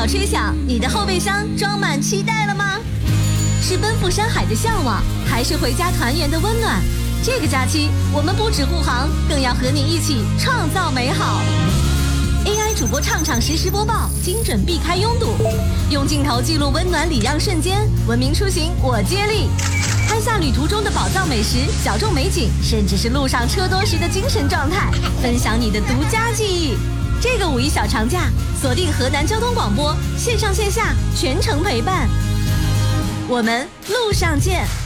鸟吹响，你的后备箱装满期待了吗？是奔赴山海的向往，还是回家团圆的温暖？这个假期，我们不止护航，更要和你一起创造美好。AI 主播畅实时播报，精准避开拥堵，用镜头记录温暖礼让瞬间，文明出行我接力。拍下旅途中的宝藏美食、小众美景，甚至是路上车多时的精神状态，分享你的独家记忆。这个五一小长假，锁定河南交通广播，线上线下全程陪伴。我们路上见。